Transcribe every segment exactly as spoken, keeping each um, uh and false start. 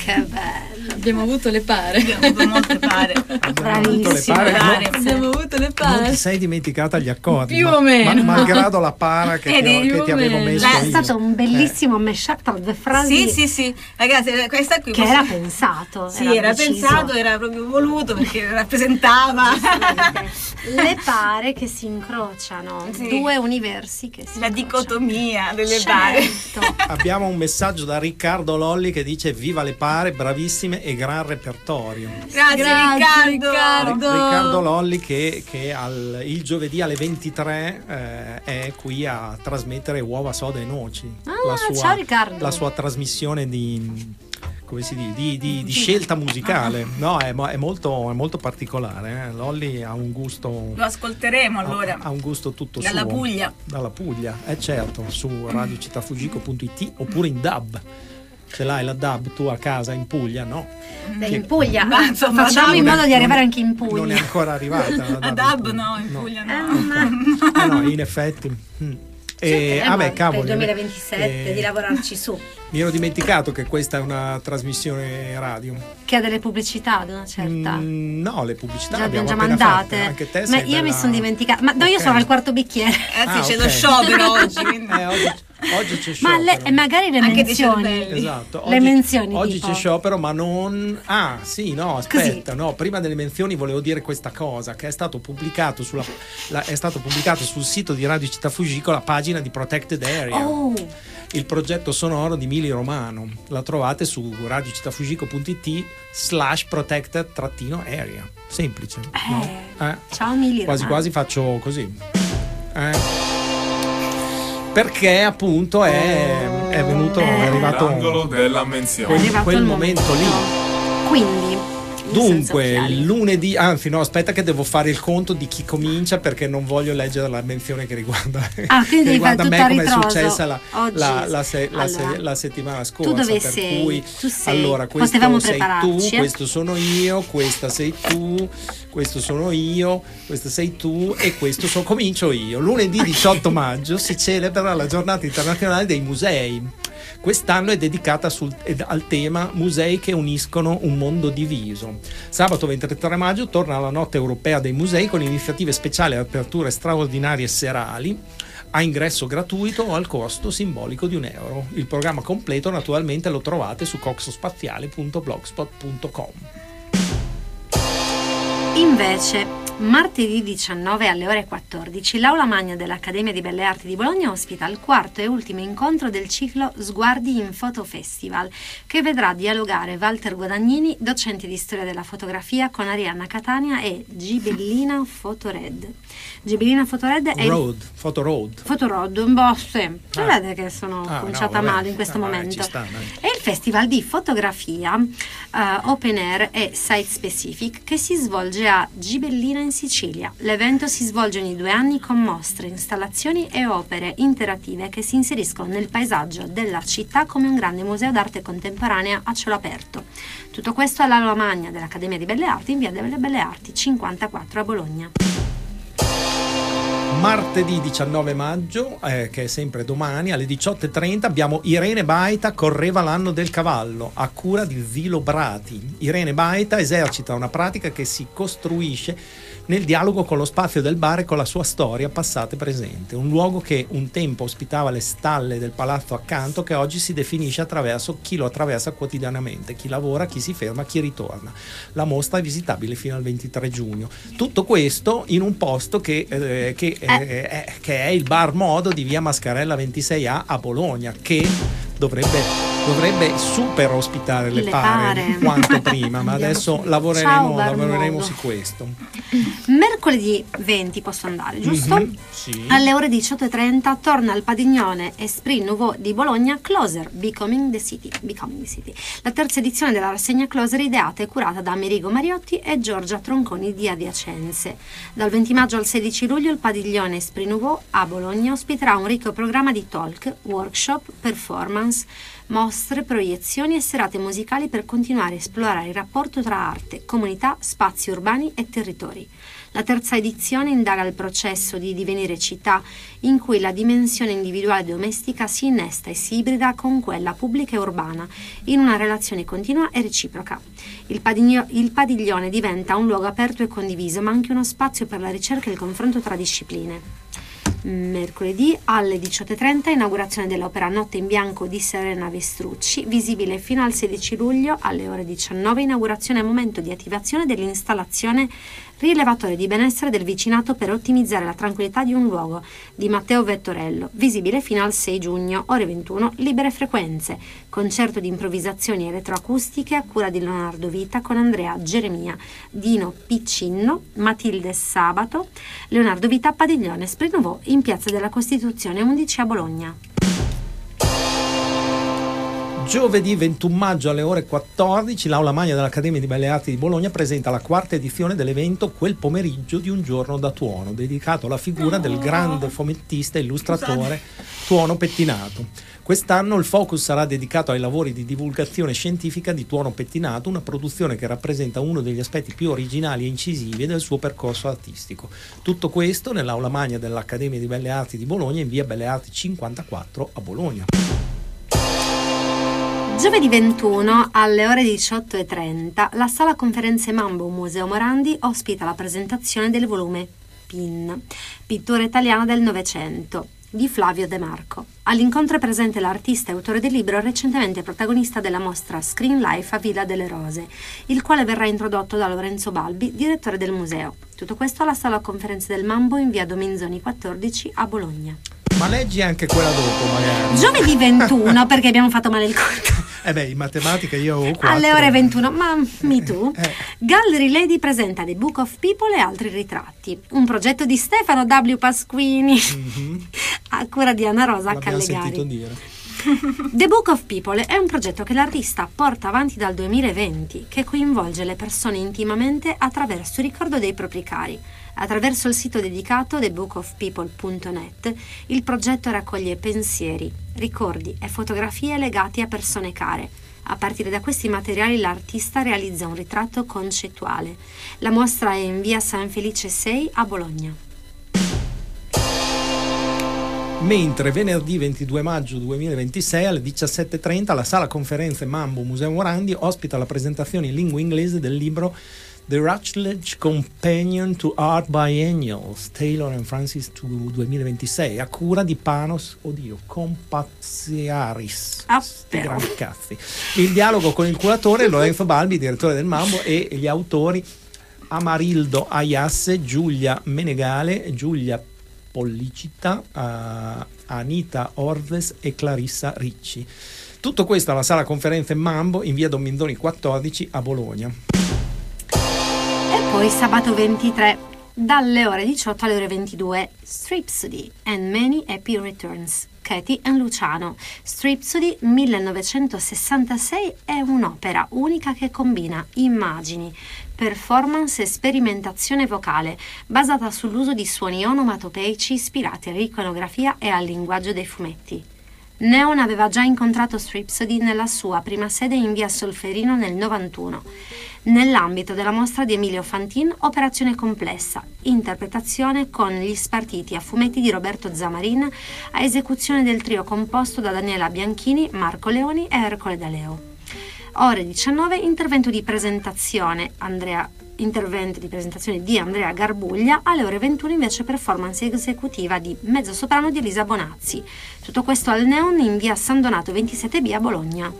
Che bello. Abbiamo avuto le pare. Abbiamo avuto molte pare. Abbiamo avuto le pare. Pare. Abbiamo avuto le Non pare. ti sei dimenticata gli accordi. Più ma- o meno. ma- malgrado la para che, Eh, ti, ho- più che o ti avevo meno. messo Beh, È io. stato un bellissimo mashup tra due frasi Sì, sì, sì. Ragazzi, questa qui che posso- era pensato. Sì, era deciso. pensato, era proprio voluto perché rappresentava Le pare che si incrociano, Sì. due universi che si la incrociano. dicotomia delle Certo. pare. Abbiamo un messaggio da Riccardo Lolli che dice: viva le pare, bravissime e gran repertorio. Grazie, Grazie, Riccardo. Riccardo. Riccardo Lolli che, che al- il giovedì alle ventitré eh, è qui a trasmettere Uova, Soda e Noci. Ah, ciao, Riccardo. La sua trasmissione di, come si dice, di, di- di scelta musicale. No, è, mo- è molto, è molto particolare. eh. Lolli ha un gusto. Lo ascolteremo allora. Ha, ha un gusto tutto Dalla suo. Puglia. Dalla Puglia, eh certo, su radio città fugico punto it oppure in D A B. Ce l'hai la D A B tu a casa in Puglia? No. Beh, Che- in Puglia, Ma, insomma, facciamo in non è- modo di non arrivare è- anche in Non è Puglia. ancora arrivata la A D D A A B B no, in Puglia no. Eh, ma- Eh no, in effetti. Mm. E, Eh, vabbè, ma cavoli. per il duemilaventisette eh, di lavorarci su, Mi ero dimenticato che questa è una trasmissione radio. che ha delle pubblicità ad una certa. Mm, no, le pubblicità Già abbiamo abbiamo già appena mandate. fatte. Anche te Ma sei io mi bella- sono dimenticata. Ma no, io Ok. sono al quarto bicchiere. Eh sì, Ah, c'è ok. lo sciopero oggi. quindi- Eh, oggi, oggi c'è Ma sciopero. le, magari le Anche dei menzioni. cervelli. Esatto. Le Oggi- menzioni, Oggi tipo. c'è sciopero, ma non. Ah, sì, no, aspetta, no. Prima delle menzioni volevo dire questa cosa: che è stato pubblicato sulla la- è stato pubblicato sul sito di Radio Città Fugico la pagina di Protected Area. Oh, Il progetto sonoro di Mili Romano. La trovate su radiocittafugico punto it slash protected trattino area. Semplice. no? Eh? ciao Mili. Quasi Romano. quasi faccio così. Eh? Perché appunto è, è venuto, è arrivato L'angolo della È menzione. arrivato quel il momento lì. Quindi, in senso Dunque, occhiali. lunedì, anzi no, aspetta che devo fare il conto di chi comincia perché non voglio leggere la menzione che riguarda, Ah, quindi che devi fare riguarda tutto me a come è ritroso. successa la, Oh, la, Gesù. la se- la se- Allora, la settimana scorsa. tu dove per sei? Cui, Tu sei. allora, questo Potevamo sei tu, prepararci, eh? questo sono io, questa sei tu, questo sono io, questo sei tu e questo so, comincio io. Lunedì diciotto maggio si celebra la giornata internazionale dei musei. Quest'anno è dedicata sul, ed- al tema musei che uniscono un mondo diviso. Sabato ventitré maggio torna la notte europea dei musei con iniziative speciali, aperture straordinarie serali a ingresso gratuito o al costo simbolico di un euro. Il programma completo naturalmente lo trovate su coxospaziale punto blogspot punto com. Invece, martedì diciannove alle ore quattordici, l'Aula Magna dell'Accademia di Belle Arti di Bologna ospita il quarto e ultimo incontro del ciclo Sguardi in Foto Festival, che vedrà dialogare Walter Guadagnini, docente di storia della fotografia, con Arianna Catania e Gibellina Fotored. Gibellina Fotored è il Road, Photo Road. Fotorod, un boss, si Ah. vede che sono Ah, cominciata no, vabbè. male in questo Ah, vabbè, momento. ci sta, dai. È il festival di fotografia eh, open air e site specific che si svolge a Gibellina in Sicilia. L'evento si svolge ogni due anni con mostre, installazioni e opere interattive che si inseriscono nel paesaggio della città come un grande museo d'arte contemporanea a cielo aperto. Tutto questo all'Aula Magna dell'Accademia di Belle Arti in via delle Belle Arti cinquantaquattro a Bologna. Martedì diciannove maggio, eh, che è sempre domani, alle diciotto e trenta abbiamo Irene Baita, Correva l'anno del cavallo, a cura di Zilo Brati. Irene Baita esercita una pratica che si costruisce nel dialogo con lo spazio del bar e con la sua storia passata e presente. Un luogo che un tempo ospitava le stalle del palazzo accanto, che oggi si definisce attraverso chi lo attraversa quotidianamente, chi lavora, chi si ferma, chi ritorna. La mostra è visitabile fino al ventitré giugno. Tutto questo in un posto che, eh, che, eh, è, che è il Bar Modo di via Mascarella ventisei A a Bologna, che dovrebbe, dovrebbe super ospitare le, Le pare, pare. quanto prima, ma Andiamo adesso su. lavoreremo, Ciao, Bar lavoreremo Modo. su questo. Mercoledì venti posso andare, giusto? Mhm, sì. Alle ore diciotto e trenta torna al padiglione Esprit Nouveau di Bologna Closer, Becoming the City. Becoming the City. La terza edizione della rassegna Closer ideata e curata da Amerigo Mariotti e Giorgia Tronconi di Adiacenze. Dal venti maggio al sedici luglio il padiglione Esprit Nouveau a Bologna ospiterà un ricco programma di talk, workshop, performance, mos- mostre, proiezioni e serate musicali per continuare a esplorare il rapporto tra arte, comunità, spazi urbani e territori. La terza edizione indaga il processo di divenire città in cui la dimensione individuale domestica si innesta e si ibrida con quella pubblica e urbana in una relazione continua e reciproca. Il, padigno- il padiglione diventa un luogo aperto e condiviso, ma anche uno spazio per la ricerca e il confronto tra discipline. Mercoledì alle diciotto e trenta inaugurazione dell'opera Notte in bianco di Serena Vestrucci, visibile fino al sedici luglio alle ore diciannove, inaugurazione e momento di attivazione dell'installazione Rilevatore di benessere del vicinato per ottimizzare la tranquillità di un luogo di Matteo Vettorello, visibile fino al sei giugno, ore ventuno, libere frequenze, concerto di improvvisazioni elettroacustiche a cura di Leonardo Vita con Andrea Geremia, Dino Piccinno, Matilde Sabato, Leonardo Vita, Padiglione Esprit Nouveau in Piazza della Costituzione undici a Bologna. Giovedì ventuno maggio alle ore quattordici l'Aula Magna dell'Accademia di Belle Arti di Bologna presenta la quarta edizione dell'evento Quel pomeriggio di un giorno da Tuono, dedicato alla figura del grande fumettista e illustratore Tuono Pettinato. Quest'anno il focus sarà dedicato ai lavori di divulgazione scientifica di Tuono Pettinato, una produzione che rappresenta uno degli aspetti più originali e incisivi del suo percorso artistico. Tutto questo nell'Aula Magna dell'Accademia di Belle Arti di Bologna in via Belle Arti cinquantaquattro a Bologna. Giovedì ventuno alle ore diciotto e trenta la sala conferenze Mambo Museo Morandi ospita la presentazione del volume Pin, pittura italiana del Novecento, di Flavio De Marco. All'incontro è presente l'artista e autore del libro recentemente protagonista della mostra Screen Life a Villa delle Rose, il quale verrà introdotto da Lorenzo Balbi, direttore del museo. Tutto questo alla sala conferenze del Mambo in via Dominzoni quattordici a Bologna. Ma leggi anche quella dopo, magari. Giovedì ventuno, perché abbiamo fatto male il conto. Eh beh, in matematica io ho quattro. Alle ore ventuno, ma mi tu? Eh. Gallery Lady presenta The Book of People e altri ritratti. Un progetto di Stefano W. Pasquini, mm-hmm. a cura di Anna Rosa L'abbiamo Callegari. sentito dire. The Book of People è un progetto che l'artista porta avanti dal duemilaventi, che coinvolge le persone intimamente attraverso il ricordo dei propri cari. Attraverso il sito dedicato the book of people punto net, il progetto raccoglie pensieri, ricordi e fotografie legati a persone care. A partire da questi materiali l'artista realizza un ritratto concettuale. La mostra è in via San Felice sei a Bologna. Mentre venerdì ventidue maggio duemilaventisei alle diciassette e trenta la sala conferenze Mambo Museo Morandi ospita la presentazione in lingua inglese del libro The Rutledge Companion to Art Biennials, Taylor and Francis duemilaventisei, a cura di Panos, oddio, Compazziaris. Ah, Sti però. grandi cazzi. Il dialogo con il curatore Lorenzo Balbi, direttore del Mambo, e gli autori Amarildo Ayasse, Giulia Menegale, Giulia Pollicita, uh, Anita Orves e Clarissa Ricci. Tutto questo alla sala conferenze Mambo in via Dominzoni quattordici a Bologna. E poi sabato ventitré, dalle ore diciotto alle ore ventidue, Stripsody and Many Happy Returns, Katie e Luciano. Stripsody millenovecentosessantasei è un'opera unica che combina immagini, performance e sperimentazione vocale, basata sull'uso di suoni onomatopeici ispirati all'iconografia e al linguaggio dei fumetti. Neon aveva già incontrato Stripsody nella sua prima sede in via Solferino nel novantuno, nell'ambito della mostra di Emilio Fantin Operazione Complessa, interpretazione con gli spartiti a fumetti di Roberto Zamarin, a esecuzione del trio composto da Daniela Bianchini, Marco Leoni e Ercole D'Aleo. Ore diciannove, intervento di presentazione Andrea intervento di presentazione di Andrea Garbuglia. Alle ore ventuno invece performance esecutiva di mezzosoprano di Elisa Bonazzi. Tutto questo al Neon in via San Donato ventisette B a Bologna.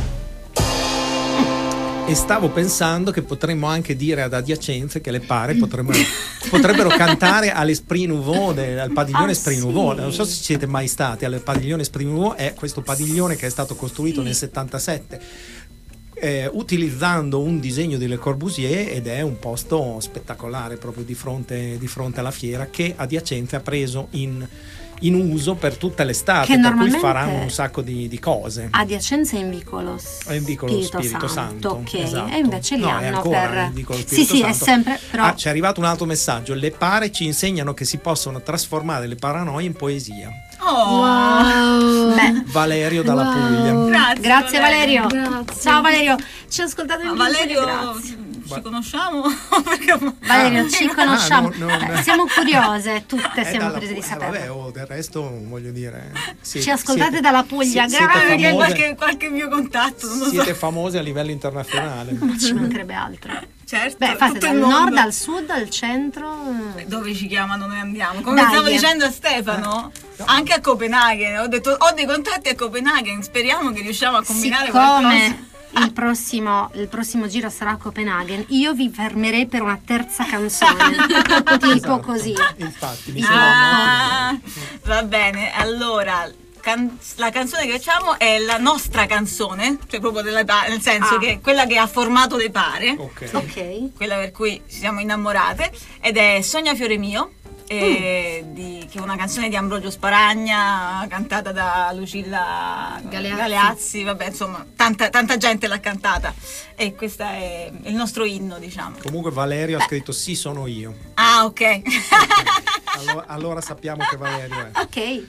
E stavo pensando che potremmo anche dire ad adiacenze che le pare potrebbero, potrebbero cantare all'Esprit Nouveau, de, al padiglione Ah, Esprit sì. Nouveau. Non so se siete mai stati al padiglione Esprit Nouveau, è questo padiglione che è stato costruito Sì. nel settantasette. Eh, utilizzando un disegno di Le Corbusier, ed è un posto spettacolare proprio di fronte, di fronte alla fiera, che adiacenze ha preso in, in uso per tutta l'estate, Che per cui normalmente faranno un sacco di, di cose. Adiacenza in vicolo, È in vicolo Spirito, Spirito Santo, Santo, ok. esatto. E invece li No, è hanno ancora per in vicolo sì Spirito sì Santo. è sempre però Ah, ci è arrivato un altro messaggio. Le pare ci insegnano che si possono trasformare le paranoie in poesia. Oh, Wow. Beh, Valerio dalla Wow. Puglia. grazie, grazie Valerio. Grazie. Ciao Valerio, ci ascoltate Ma in Valerio, grazie. ci conosciamo? Perché- Valerio, ci conosciamo. Ah, no, no, no. Eh, siamo curiose, tutte Eh, siamo dalla curiose di Pu- eh, sapere. vabbè, oh, del resto voglio dire. sì, Ci ascoltate siete- dalla Puglia, sì, siete grazie. Magari famose- qualche, qualche mio contatto, non lo so. Siete famose a livello internazionale. Ma ci mancherebbe altro. Certo, Beh, fate tutto dal il mondo. nord al sud al centro. Dove ci chiamano noi andiamo. Come Dai. stavo dicendo a Stefano, anche a Copenaghen. Ho detto ho dei contatti a Copenaghen, speriamo che riusciamo a combinare qualcosa. Siccome il prossimo, il prossimo giro sarà a Copenaghen, io vi fermerei per una terza canzone. Tipo Esatto. così. Infatti, mi Ah. sembra Ah, va bene, allora can- la canzone che facciamo è la nostra canzone, cioè proprio della pa- nel senso Ah. che quella che ha formato Le Pare, ok. Ok. quella per cui ci siamo innamorate, ed è Sogna fiore mio, eh, di- che è una canzone di Ambrogio Sparagna cantata da Lucilla Galeazzi. Galeazzi, vabbè, insomma tanta, tanta gente l'ha cantata e questo è il nostro inno, diciamo. Comunque Valerio ha scritto sì sono io. Ah, ok. Allora, allora sappiamo che Valerio è. Ok.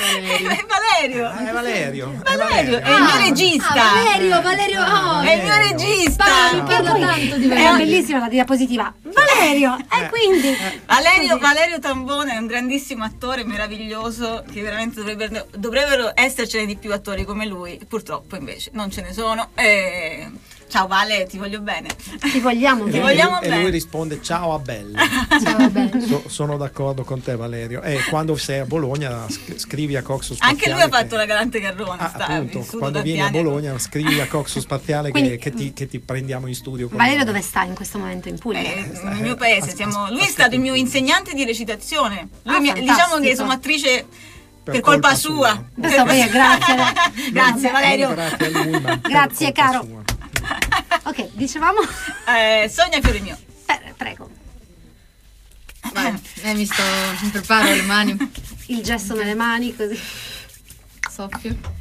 È Valerio. Ah, è Valerio. È Valerio, è Valerio. il mio Ah, regista. Valerio, Valerio, oh, È il mio Valerio. regista. parla, parla tanto di È Valerio. bellissima la diapositiva. Valerio! E Eh. quindi. Valerio, Valerio Tambone è un grandissimo attore meraviglioso che veramente dovrebbero, dovrebbero essercene di più attori come lui, purtroppo invece non ce ne sono. E... Ciao Vale, ti voglio bene. Ti vogliamo Ti E bene. lui- vogliamo e bene. lui risponde ciao a Belle. Ciao, vabbè. So- sono d'accordo con te Valerio. E quando sei a Bologna sc- scrivi a Coxo Spaziale. Anche lui ha fatto che- la Galante Carrona. Ah, sta, ha appunto, vissuto quando tanti vieni a anni. Bologna scrivi a Coxo Spaziale Quindi- che, che ti, che ti prendiamo in studio. con Valerio noi. dove sta in questo momento in Puglia? Eh, nel mio paese as- siamo... as- lui è aspetta stato il mio un attimo. insegnante di recitazione. Lui Ah, mi- fantastico. diciamo che sono attrice per, Per colpa, colpa sua. sua. Questo poi è grazie. Grazie Valerio. Non grazie a lui, ma per Grazie, colpa caro. sua. Ok, dicevamo. Eh, Sogna fiore mio. Eh, prego. Vai, eh, mi sto, mi preparo le mani, Il gesto nelle mani così. soffio.